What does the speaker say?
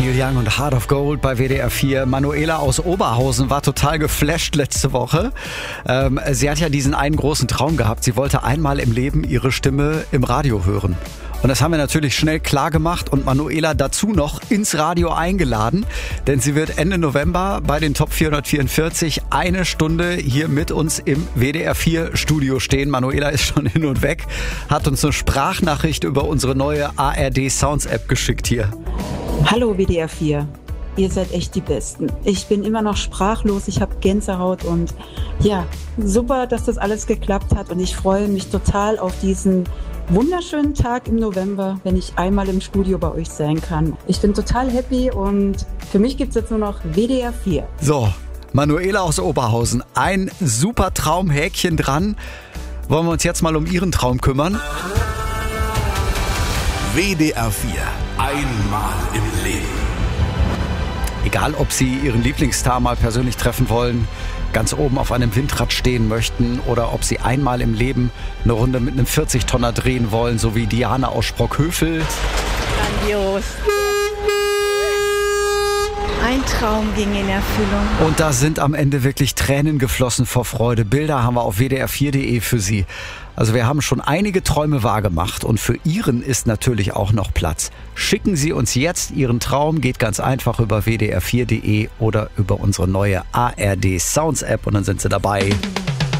Neil Young und Heart of Gold bei WDR 4. Manuela aus Oberhausen war total geflasht letzte Woche. Sie hat ja diesen einen großen Traum gehabt. Sie wollte einmal im Leben ihre Stimme im Radio hören. Und das haben wir natürlich schnell klar gemacht und Manuela dazu noch ins Radio eingeladen, denn sie wird Ende November bei den Top 444 eine Stunde hier mit uns im WDR 4 Studio stehen. Manuela ist schon hin und weg, hat uns eine Sprachnachricht über unsere neue ARD Sounds App geschickt hier. Hallo WDR 4, ihr seid echt die Besten. Ich bin immer noch sprachlos, ich habe Gänsehaut und ja, super, dass das alles geklappt hat und ich freue mich total auf diesen wunderschönen Tag im November, wenn ich einmal im Studio bei euch sein kann. Ich bin total happy und für mich gibt es jetzt nur noch WDR 4. So, Manuela aus Oberhausen, ein super Traumhäkchen dran. Wollen wir uns jetzt mal um ihren Traum kümmern? WDR 4, einmal im Leben. Egal, ob Sie Ihren Lieblingsstar mal persönlich treffen wollen, ganz oben auf einem Windrad stehen möchten oder ob Sie einmal im Leben eine Runde mit einem 40-Tonner drehen wollen, so wie Diana aus Sprockhövel. Grandios. Ein Traum ging in Erfüllung. Und da sind am Ende wirklich Tränen geflossen vor Freude. Bilder haben wir auf wdr4.de für Sie. Also wir haben schon einige Träume wahrgemacht und für Ihren ist natürlich auch noch Platz. Schicken Sie uns jetzt Ihren Traum, geht ganz einfach über wdr4.de oder über unsere neue ARD Sounds App und dann sind Sie dabei.